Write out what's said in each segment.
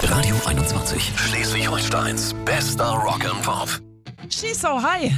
Radio 21. Schleswig-Holsteins bester Rock and Pop. She's so high.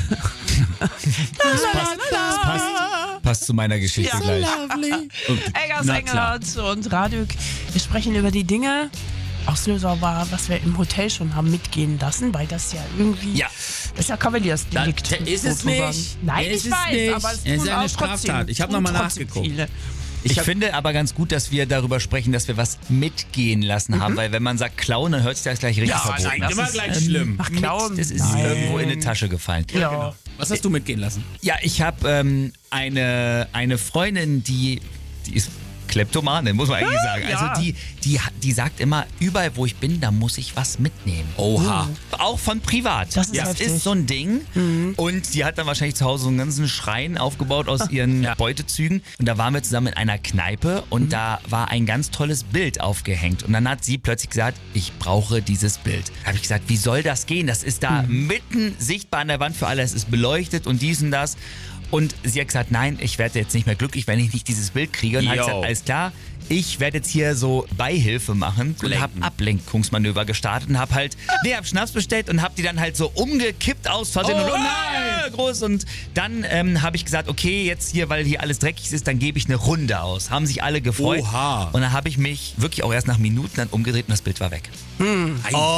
Passt zu meiner Geschichte gleich. Eggers Engelhardt und Radük. Wir sprechen über die Dinge. Auslöser war, was wir im Hotel schon haben mitgehen lassen, weil das ja irgendwie... Ja. Das ist ja Kavaliersdelikt. Ist es sozusagen. nicht. Nein, Ist ich es weiß, nicht. aber es Es ist tun eine auch Straftat. Ich habe tun nochmal trotzdem nachgeguckt. viele. Ich finde aber ganz gut, dass wir darüber sprechen, dass wir was mitgehen lassen haben, weil wenn man sagt klauen, dann hört sich das gleich richtig verboten nein, an. immer gleich schlimm. Ach, klauen. Das ist Nein. irgendwo in eine Tasche gefallen. Ja. Was hast du mitgehen lassen? Ja, ich habe eine Freundin, die ist Kleptomane, muss man eigentlich sagen. ja. Also die sagt immer, überall wo ich bin, da muss ich was mitnehmen. Oha. Auch von privat. Das ist heftig. ist so ein Ding. Und die hat dann wahrscheinlich zu Hause so einen ganzen Schrein aufgebaut aus ihren Beutezügen. Und da waren wir zusammen in einer Kneipe und da war ein ganz tolles Bild aufgehängt. Und dann hat sie plötzlich gesagt, ich brauche dieses Bild. Da habe ich gesagt, wie soll das gehen? Das ist da mitten sichtbar an der Wand für alle. Es ist beleuchtet und dies und das. Und sie hat gesagt, nein, ich werde jetzt nicht mehr glücklich, wenn ich nicht dieses Bild kriege. Und hat Yo. gesagt, alles klar, ich werde jetzt hier so Beihilfe machen und habe Ablenkungsmanöver gestartet und habe hab Schnaps bestellt und habe die dann halt so umgekippt aus Versehen und groß. Und dann habe ich gesagt, okay, jetzt hier, weil hier alles dreckig ist, dann gebe ich eine Runde aus. Haben sich alle gefreut. Oha. Und dann habe ich mich wirklich auch erst nach Minuten dann umgedreht und das Bild war weg. Und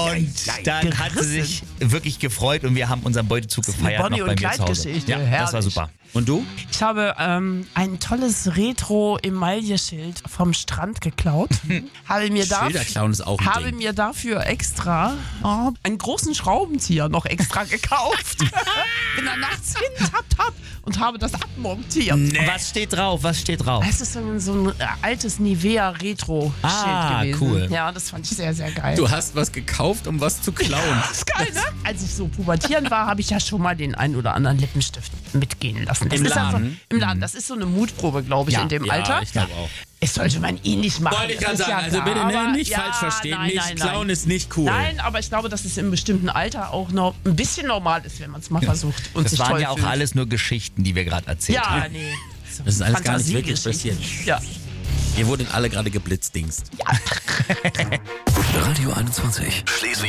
dann hat sie sich wirklich gefreut und wir haben unseren Beutezug gefeiert Bonnie noch bei und mir zu Hause. Clyde-Geschichte, Ja, das war herrlich. super. Und du? Ich habe ein tolles Retro-Emaille-Schild vom Strand geklaut. Schilderklauen ist auch ein habe Ding. mir dafür extra einen großen Schraubenzieher noch extra gekauft. Bin dann nachts hin, tap, und habe das abmontiert. Was steht drauf? Was steht drauf? Es ist so ein altes Nivea-Retro-Schild gewesen. Cool. Ja, das fand ich sehr, sehr geil. Du hast was gekauft, um was zu klauen. Das ist geil, ne? Als ich so pubertierend war, habe ich ja schon mal den einen oder anderen Lippenstift mitgehen lassen. Das Im ist Laden? Einfach, im Laden. Das ist so eine Mutprobe, glaube ich, in dem Alter. ich glaube auch. Es sollte man nicht machen. Wollte ich das gerade ist sagen, ja also klar. bitte Aber nicht falsch verstehen. Nein. Klauen ist nicht cool. Nein, aber ich glaube, dass es im bestimmten Alter auch noch ein bisschen normal ist, wenn man es mal versucht. Und Das sich waren toll ja auch fühlt. alles nur Geschichten, die wir gerade erzählt haben. Ja, nee. So Das ist alles gar nicht wirklich Fantasiegeschichten. passiert. Ja. Ihr wurdet alle gerade geblitzdingst. Radio 21. Schleswig